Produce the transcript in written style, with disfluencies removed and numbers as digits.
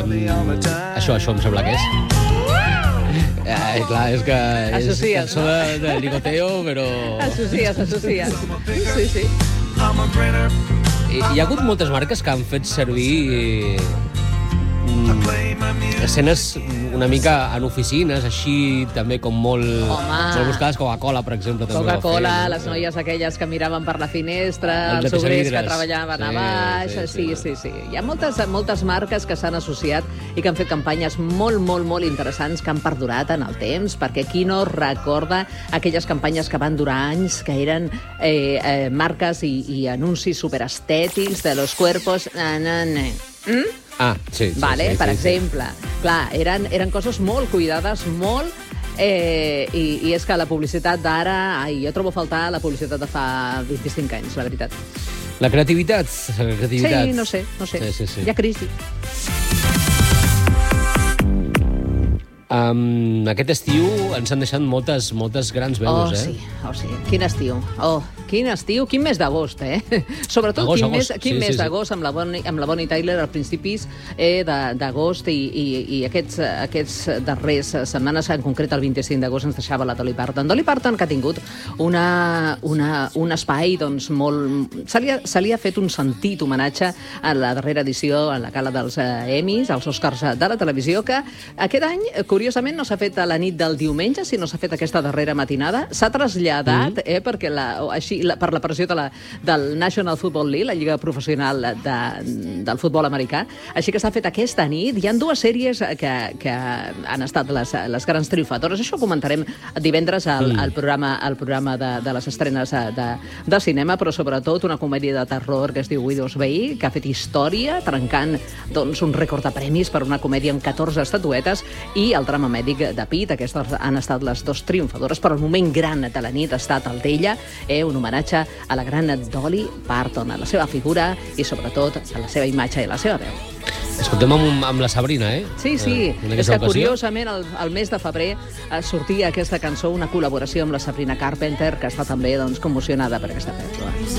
Això em sembla que és. Clar, és que és Associes, cançó de ligoteo, però... Associes. Sí. Hi ha hagut moltes marques que han fet servir escenes una mica en oficines, així també com molt buscades. Coca-Cola, per exemple, també Coca-Cola, va fer, les noies aquelles que miraven per la finestra, Els els obrers que vidres. treballaven a baix... Sí. Hi ha moltes marques que s'han associat i que han fet campanyes molt interessants que han perdurat en el temps, perquè qui no recorda aquelles campanyes que van durar anys, que eren marques i anuncis superestètics de los cuerpos... Sí. Vale, per exemple. Clar, eren coses molt cuidades, molt... I és que la publicitat d'ara... Jo trobo a faltar la publicitat de fa 25 anys, la veritat. La creativitat. Sí, no sé. Sí. Hi ha crisi. Aquest estiu ens han deixat moltes grans veus, Sí. Quin estiu. Quin estiu. Quin mes d'agost, Sobretot quin mes d'agost amb la Bonnie Tyler als principis d'agost i aquests darrers setmanes, en concret el 25 d'agost, ens deixava la Dolly Parton. Dolly Parton, que ha tingut un espai doncs molt... Se li ha fet un sentit homenatge a la darrera edició, a la gala dels Emmys, als Oscars de la televisió, que aquest any, curiosament, no s'ha fet a la nit del diumenge, sinó s'ha fet aquesta darrera matinada. S'ha traslladat, perquè per la pressió del National Football League, la lliga professional del futbol americà. Així que s'ha fet aquesta nit. Hi ha dues sèries que han estat les grans triomfadores. Això ho comentarem divendres al programa de les estrenes de cinema, però sobretot una comèdia de terror que es diu Widow's Bay, que ha fet història, trencant un rècord de premis per una comèdia amb 14 estatuetes, i el drama mèdic de Pitt. Aquestes han estat les dues triomfadores, però el moment gran de la nit ha estat el d'ella, un homenatge a la gran Dolly Parton, a la seva figura i sobretot a la seva imatge i la seva veu. Escoltem amb la Sabrina, Sí. És que curiosament el mes de febrer sortia aquesta cançó, una col·laboració amb la Sabrina Carpenter, que està també commocionada per aquesta pèrdua.